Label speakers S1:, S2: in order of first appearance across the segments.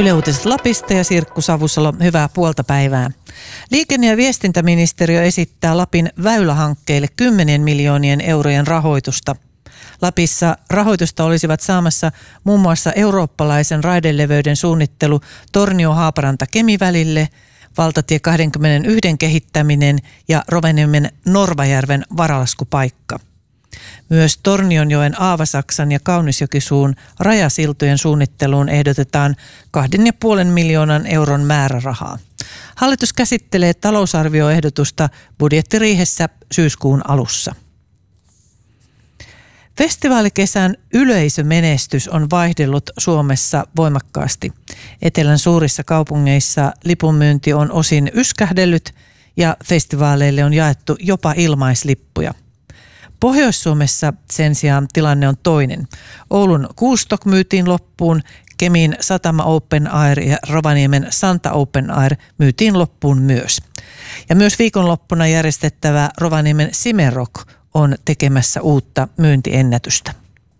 S1: Yle Uutiset Lapista ja Sirkku Savusalo, hyvää puolta päivää. Liikenne- ja viestintäministeriö esittää Lapin väylähankkeille 10 miljoonien eurojen rahoitusta. Lapissa rahoitusta olisivat saamassa muun muassa eurooppalaisen raideleveyden suunnittelu Tornio-Haaparanta-Kemi-välille, valtatie 21 kehittäminen ja Rovaniemen Norvajärven varalaskupaikka. Myös Tornionjoen Aavasaksan ja Kaunisjokisuun rajasiltojen suunnitteluun ehdotetaan 2,5 miljoonan euron määrärahaa. Hallitus käsittelee talousarvioehdotusta budjettiriihessä syyskuun alussa. Festivaalikesän yleisömenestys on vaihdellut Suomessa voimakkaasti. Etelän suurissa kaupungeissa lipunmyynti on osin yskähdellyt ja festivaaleille on jaettu jopa ilmaislippuja. Pohjois-Suomessa sen sijaan tilanne on toinen. Oulun Kuustok myytiin loppuun, Kemin Satama Open Air ja Rovaniemen Santa Open Air myytiin loppuun myös. Ja myös viikonloppuna järjestettävä Rovaniemen Simerok on tekemässä uutta myyntiennätystä.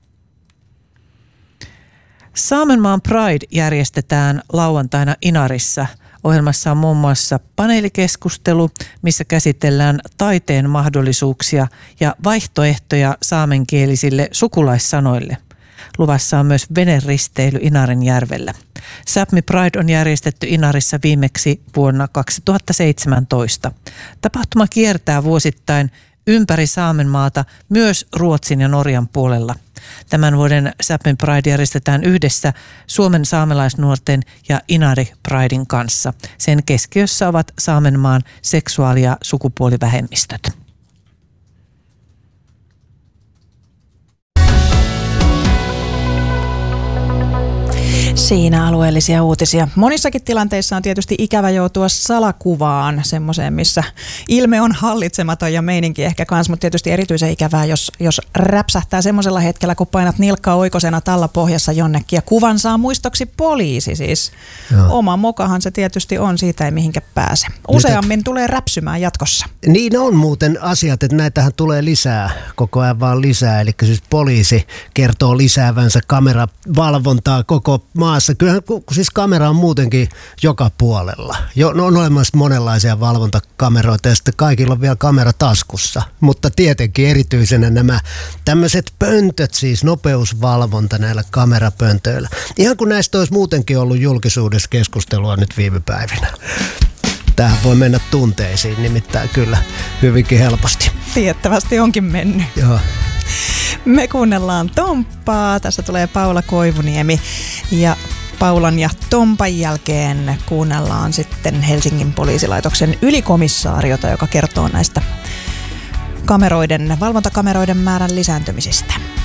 S1: Saamenmaan Pride järjestetään lauantaina Inarissa. Ohjelmassa on muun muassa paneelikeskustelu, missä käsitellään taiteen mahdollisuuksia ja vaihtoehtoja saamenkielisille sukulaissanoille. Luvassa on myös veneristeily Inarinjärvellä. Sápmi Pride on järjestetty Inarissa viimeksi vuonna 2017. Tapahtuma kiertää vuosittain ympäri Saamenmaata, myös Ruotsin ja Norjan puolella. Tämän vuoden Sápmi Pride järjestetään yhdessä Suomen saamelaisnuorten ja Inari Pridein kanssa. Sen keskiössä ovat Saamenmaan seksuaali- ja sukupuolivähemmistöt.
S2: Siinä alueellisia uutisia. Monissakin tilanteissa on tietysti ikävä joutua salakuvaan, semmoiseen, missä ilme on hallitsematon ja meininki ehkä kans, mutta tietysti erityisen ikävää, jos räpsähtää semmoisella hetkellä, kun painat nilkkaa oikosena tallapohjassa jonnekin ja kuvan saa muistoksi poliisi siis. Joo. Oma mokahan se tietysti on, siitä ei mihinkä pääse. Useammin tulee räpsymään jatkossa.
S3: Niin on muuten asiat, että näitähän tulee lisää, koko ajan vaan lisää, eli siis poliisi kertoo lisäävänsä kameravalvontaa koko maassa. Kyllähän siis kamera on muutenkin joka puolella. On olemassa monenlaisia valvontakameroita ja sitten kaikilla on vielä kamera taskussa. Mutta tietenkin erityisenä nämä tämmöiset pöntöt, siis nopeusvalvonta näillä kamerapöntöillä. Ihan kun näistä olisi muutenkin ollut julkisuudessa keskustelua nyt viime päivinä. Tämähän voi mennä tunteisiin nimittäin kyllä hyvinkin helposti.
S2: Tiettävästi onkin mennyt.
S3: Joo.
S2: Me kuunnellaan Tomppaa. Tässä tulee Paula Koivuniemi ja Paulan ja Tompan jälkeen kuunnellaan sitten Helsingin poliisilaitoksen ylikomissaariota, joka kertoo näistä valvontakameroiden määrän lisääntymisistä.